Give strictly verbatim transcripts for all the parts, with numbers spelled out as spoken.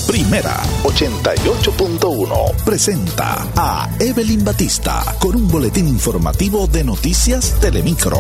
Primera ochenta y ocho punto uno presenta a Evelyn Batista con un boletín informativo de Noticias Telemicro.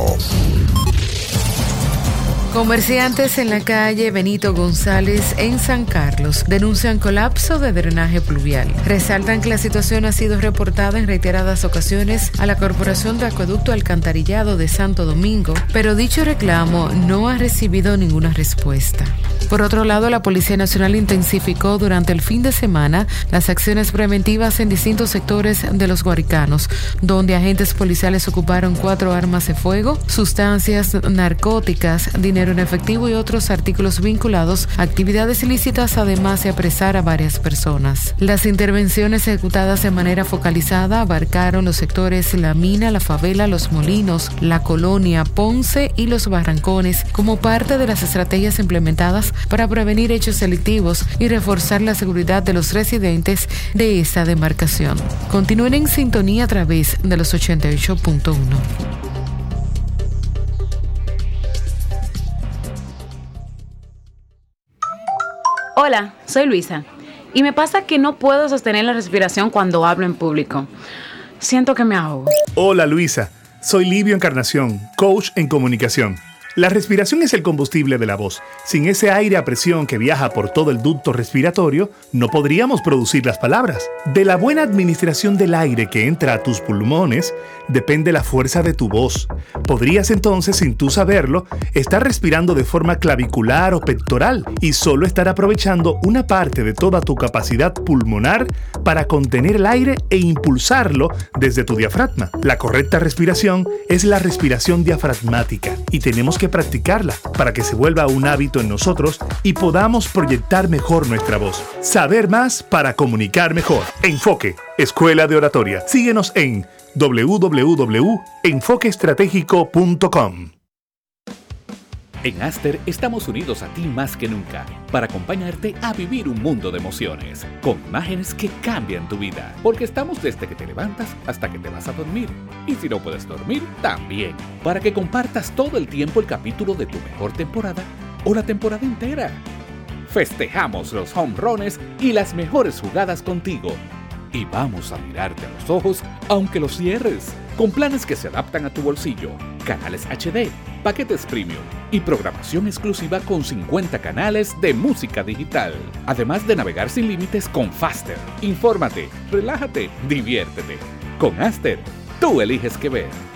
Comerciantes en la calle Benito González en San Carlos denuncian colapso de drenaje pluvial. Resaltan que la situación ha sido reportada en reiteradas ocasiones a la Corporación de Acueducto Alcantarillado de Santo Domingo, pero dicho reclamo no ha recibido ninguna respuesta. Por otro lado, la Policía Nacional intensificó durante el fin de semana las acciones preventivas en distintos sectores de Los Guaricanos, donde agentes policiales ocuparon cuatro armas de fuego, sustancias narcóticas, dinero en efectivo y otros artículos vinculados a actividades ilícitas, además de apresar a varias personas. Las intervenciones ejecutadas de manera focalizada abarcaron los sectores La Mina, La Favela, Los Molinos, La Colonia, Ponce y Los Barrancones, como parte de las estrategias implementadas para prevenir hechos delictivos y reforzar la seguridad de los residentes de esta demarcación. Continúen en sintonía a través de los ochenta y ocho punto uno. Hola, soy Luisa y me pasa que no puedo sostener la respiración cuando hablo en público. Siento que me ahogo. Hola Luisa, soy Livio Encarnación, coach en comunicación. La respiración es el combustible de la voz. Sin ese aire a presión que viaja por todo el ducto respiratorio, no podríamos producir las palabras. De la buena administración del aire que entra a tus pulmones, depende la fuerza de tu voz. Podrías entonces, sin tú saberlo, estar respirando de forma clavicular o pectoral y solo estar aprovechando una parte de toda tu capacidad pulmonar para contener el aire e impulsarlo desde tu diafragma. La correcta respiración es la respiración diafragmática y tenemos que practicarla para que se vuelva un hábito en nosotros y podamos proyectar mejor nuestra voz. Saber más para comunicar mejor. Enfoque, Escuela de Oratoria. Síguenos en doble u doble u doble u punto enfoque estratégico punto com. En Aster estamos unidos a ti más que nunca para acompañarte a vivir un mundo de emociones, con imágenes que cambian tu vida, porque estamos desde que te levantas hasta que te vas a dormir. Y si no puedes dormir, también, para que compartas todo el tiempo el capítulo de tu mejor temporada o la temporada entera. Festejamos los home runs y las mejores jugadas contigo. Y vamos a mirarte a los ojos aunque los cierres, con planes que se adaptan a tu bolsillo, canales H D, paquetes premium y programación exclusiva con cincuenta canales de música digital. Además de navegar sin límites con Faster. Infórmate, relájate, diviértete. Con Aster, tú eliges qué ver.